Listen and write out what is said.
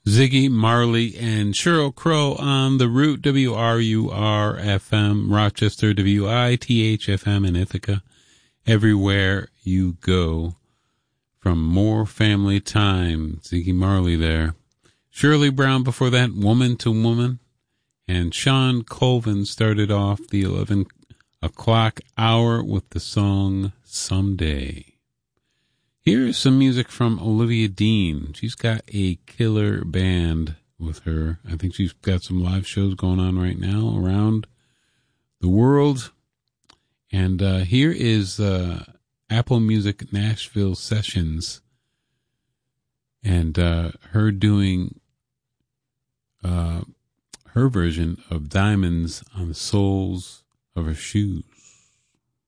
Ziggy Marley and Sheryl Crow on the Root, WRUR-FM, Rochester, WITH-FM in Ithaca. Everywhere you go. From More Family Time, Ziggy Marley there. Shirley Brown before that, Woman to Woman. And Sean Colvin started off the 11 o'clock hour with the song Someday. Here's some music from Olivia Dean. She's got a killer band with her. I think she's got some live shows going on right now around the world. And here is Apple Music Nashville Sessions. And her doing her version of Diamonds on the Soles of Her Shoes.